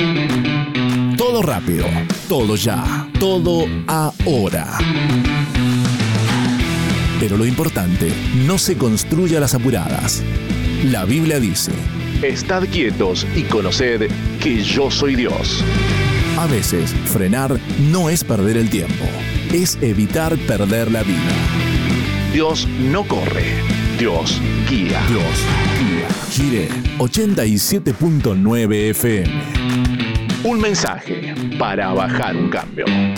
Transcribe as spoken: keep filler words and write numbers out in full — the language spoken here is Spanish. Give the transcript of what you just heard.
Todo rápido, todo ya, todo ahora. Pero lo importante no se construye a las apuradas. La Biblia dice: estad quietos y conoced que yo soy Dios. A veces, frenar no es perder el tiempo, es evitar perder la vida. Dios no corre, Dios guía. Dios guía. Jiré ochenta y siete punto nueve F M. Un mensaje para bajar un cambio.